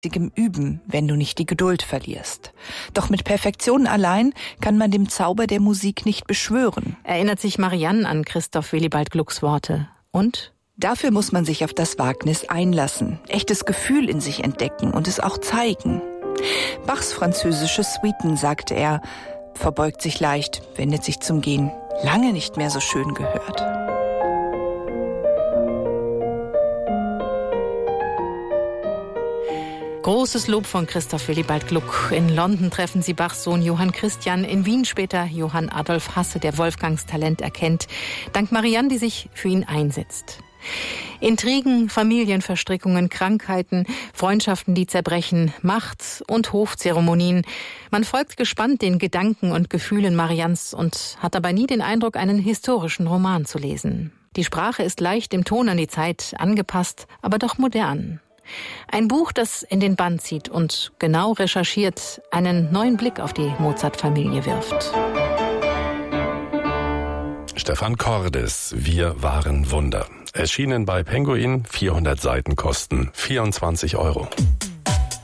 Üben, wenn du nicht die Geduld verlierst. Doch mit Perfektion allein kann man dem Zauber der Musik nicht beschwören. Erinnert sich Marianne an Christoph Willibald Glucks Worte. Und? Dafür muss man sich auf das Wagnis einlassen, echtes Gefühl in sich entdecken und es auch zeigen. Bachs französische Suiten, sagte er, verbeugt sich leicht, wendet sich zum Gehen. Lange nicht mehr so schön gehört. Großes Lob von Christoph Willibald Gluck. In London treffen sie Bachs Sohn Johann Christian, in Wien später Johann Adolf Hasse, der Wolfgangs Talent erkennt. Dank Marianne, die sich für ihn einsetzt. Intrigen, Familienverstrickungen, Krankheiten, Freundschaften, die zerbrechen, Macht- und Hofzeremonien. Man folgt gespannt den Gedanken und Gefühlen Mariannes und hat dabei nie den Eindruck, einen historischen Roman zu lesen. Die Sprache ist leicht im Ton an die Zeit angepasst, aber doch modern. Ein Buch, das in den Bann zieht und genau recherchiert, einen neuen Blick auf die Mozart-Familie wirft. Stefan Cordes, Wir waren Wunder. Erschienen bei Penguin, 400 Seiten kosten 24 €.